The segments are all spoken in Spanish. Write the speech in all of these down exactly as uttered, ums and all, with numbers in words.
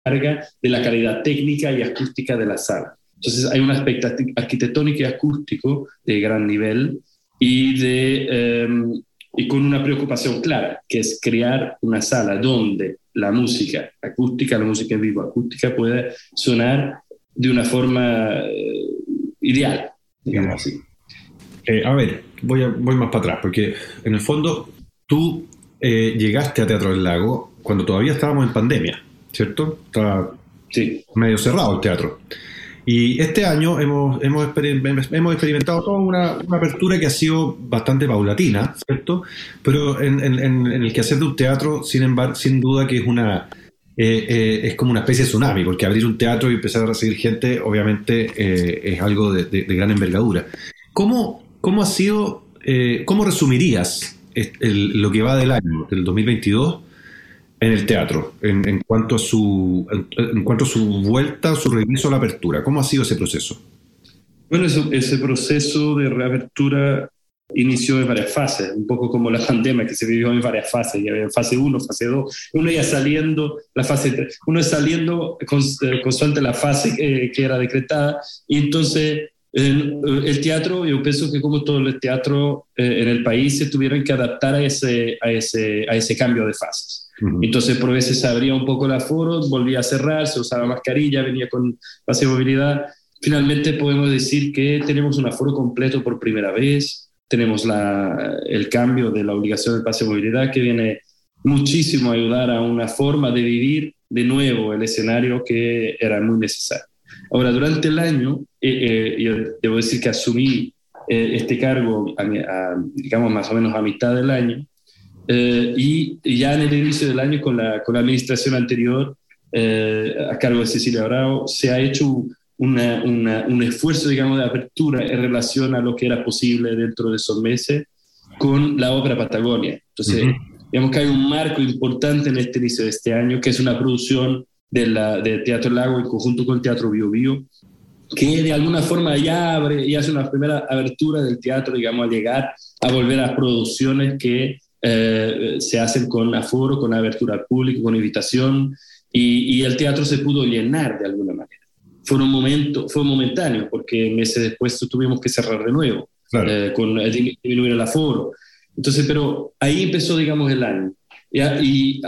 carga de la calidad técnica y acústica de la sala. Entonces hay un aspecto arquitectónico y acústico de gran nivel y, de, eh, y con una preocupación clara, que es crear una sala donde la música acústica, la música en vivo acústica puede sonar de una forma eh, ideal, digamos así. Eh, a ver, voy, a, voy más para atrás, porque en el fondo tú eh, llegaste a Teatro del Lago cuando todavía estábamos en pandemia, ¿cierto? Estaba sí. medio cerrado el teatro. Y este año hemos, hemos, exper- hemos experimentado toda una, una apertura que ha sido bastante paulatina, ¿cierto? Pero en, en, en el quehacer de un teatro, sin embargo, sin duda que es una eh, eh, es como una especie de tsunami, porque abrir un teatro y empezar a recibir gente, obviamente, eh, es algo de, de, de gran envergadura. ¿Cómo, cómo ha sido, eh, cómo resumirías el, el, lo que va del año, del dos mil veintidós, en el teatro, en, en cuanto a su en, en cuanto a su vuelta, su regreso a la apertura? ¿Cómo ha sido ese proceso? Bueno, ese, ese proceso de reapertura inició en varias fases, un poco como la pandemia, que se vivió en varias fases, ya había fase uno, fase dos, uno ya saliendo, la fase tres, uno saliendo constante la fase eh, que era decretada, y entonces el, el teatro, yo pienso que como todo el teatro eh, en el país se tuvieron que adaptar a ese, a ese, a ese cambio de fases. Entonces, por veces se abría un poco el aforo, volvía a cerrar, se usaba mascarilla, venía con pase de movilidad. Finalmente podemos decir que tenemos un aforo completo por primera vez, tenemos la, el cambio de la obligación del pase de movilidad que viene muchísimo a ayudar a una forma de vivir de nuevo el escenario que era muy necesario. Ahora, durante el año, eh, eh, yo debo decir que asumí eh, este cargo, a, a, digamos, más o menos a mitad del año, Eh, y, y ya en el inicio del año con la, con la administración anterior eh, a cargo de Cecilia Bravo se ha hecho una, una, un esfuerzo, digamos, de apertura en relación a lo que era posible dentro de esos meses con la Ópera Patagonia. Entonces, uh-huh. digamos que hay un marco importante en este inicio de este año, que es una producción de, la, de Teatro Lago en conjunto con el Teatro Bio Bio, que de alguna forma ya abre y hace una primera abertura del teatro, digamos, a llegar a volver a producciones que Eh, se hacen con aforo, con abertura al público, con invitación, y, y el teatro se pudo llenar de alguna manera. Fue un momento, fue momentáneo, porque meses después tuvimos que cerrar de nuevo, claro. eh, con disminuir el aforo. Entonces, pero ahí empezó, digamos, el año. ¿Ya? Y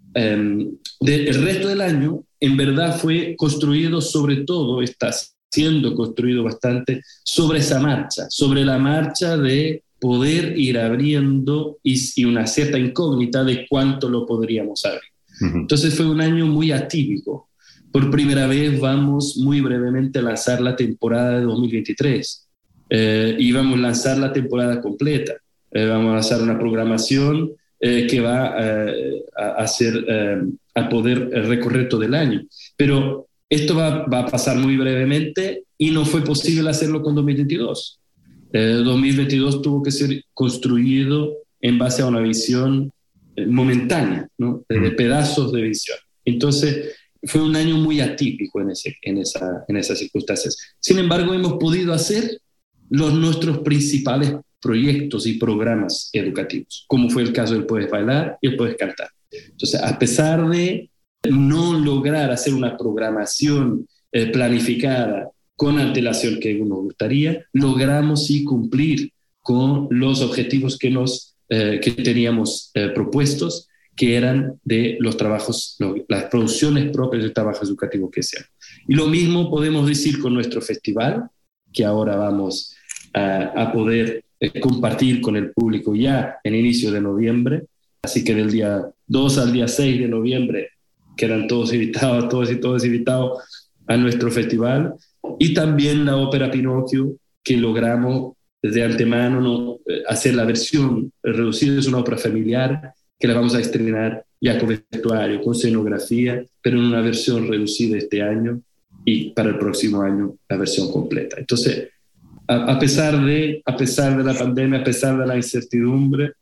eh, de, el resto del año, en verdad, fue construido sobre todo, está siendo construido bastante sobre esa marcha, sobre la marcha de poder ir abriendo y, y una cierta incógnita de cuánto lo podríamos abrir. Uh-huh. Entonces fue un año muy atípico. Por primera vez vamos muy brevemente a lanzar la temporada de dos mil veintitrés eh, y vamos a lanzar la temporada completa. Eh, vamos a lanzar una programación eh, que va eh, a, hacer, eh, a poder recorrer todo el año. Pero esto va, va a pasar muy brevemente y no fue posible hacerlo con dos mil veintidós. Eh, dos mil veintidós tuvo que ser construido en base a una visión eh, momentánea, ¿no? de, de pedazos de visión. Entonces, fue un año muy atípico en, ese, en, esa, en esas circunstancias. Sin embargo, hemos podido hacer los, nuestros principales proyectos y programas educativos, como fue el caso del Puedes Bailar y el Puedes Cantar. Entonces, a pesar de no lograr hacer una programación eh, planificada con antelación que nos gustaría, logramos sí cumplir con los objetivos que, nos, eh, que teníamos eh, propuestos, que eran de los trabajos, lo, las producciones propias de trabajos educativos que sean. Y lo mismo podemos decir con nuestro festival, que ahora vamos a, a poder eh, compartir con el público ya en inicio de noviembre, así que del día dos al día seis de noviembre quedan todos invitados, todos y todos invitados a nuestro festival. Y también la ópera Pinocchio, que logramos de antemano no, hacer la versión reducida, es una ópera familiar que la vamos a estrenar ya con vestuario, con escenografía, pero en una versión reducida este año y para el próximo año la versión completa. Entonces, a, a, pesar, de, a pesar de la pandemia, a pesar de la incertidumbre,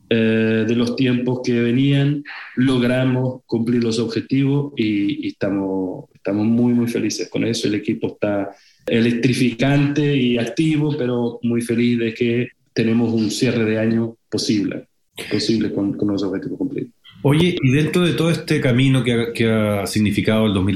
eh, de los tiempos que venían, logramos cumplir los objetivos y, y estamos, estamos muy, muy felices con eso. El equipo está electrificante y activo, pero muy feliz de que tenemos un cierre de año posible, posible con, con los objetivos cumplidos. Oye, y dentro de todo este camino que ha, que ha significado el dos mil